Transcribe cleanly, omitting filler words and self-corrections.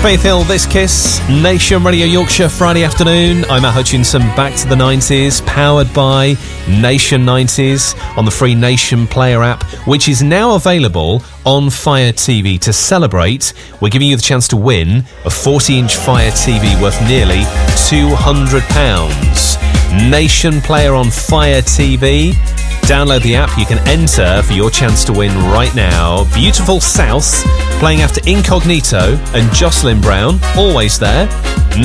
Faith Hill, This Kiss, Nation Radio Yorkshire, Friday afternoon. I'm Matt Hutchinson, back to the 90s, powered by Nation 90s on the free Nation Player app, which is now available on Fire TV. To celebrate, we're giving you the chance to win a 40-inch Fire TV worth nearly £200. Nation Player on Fire TV. Download the app, you can enter for your chance to win right now. Beautiful South, playing after Incognito and Jocelyn Brown, always there.